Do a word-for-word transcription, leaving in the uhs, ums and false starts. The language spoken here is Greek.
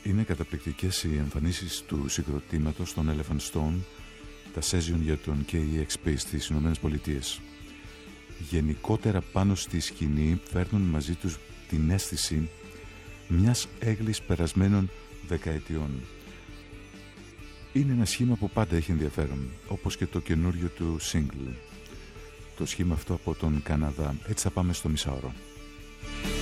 Είναι καταπληκτικές οι εμφανίσεις του συγκροτήματος των Elephant Stone, τα session για τον κέι ι εξ πι στις Ηνωμένες Πολιτείες. Γενικότερα πάνω στη σκηνή φέρνουν μαζί τους την αίσθηση μιας έγκλης περασμένων δεκαετιών. Είναι ένα σχήμα που πάντα έχει ενδιαφέρον, όπως και το καινούριο του single. Το σχήμα αυτό από τον Καναδά. Έτσι θα πάμε στο μισάωρο.